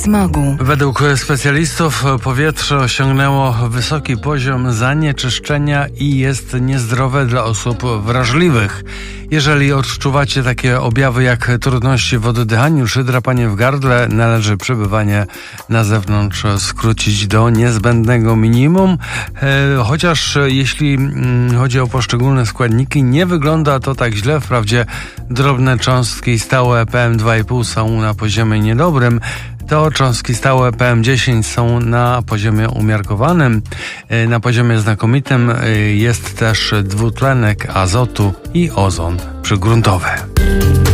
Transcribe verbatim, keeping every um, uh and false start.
smogu. Według specjalistów powietrze osiągnęło wysoki poziom zanieczyszczenia i jest niezdrowe dla osób wrażliwych. Jeżeli odczuwacie takie objawy jak trudności w oddychaniu czy drapanie w gardle, należy przebywanie na zewnątrz skrócić do niezbędnego minimum. E, chociaż jeśli mm, chodzi o poszczególne składniki, nie wygląda to tak źle. Wprawdzie drobne cząstki stałe P M dwa i pół są na poziomie niedobrym, to cząstki stałe P M dziesięć są na poziomie umiarkowanym. Na poziomie znakomitym jest też dwutlenek azotu i ozon przygruntowy.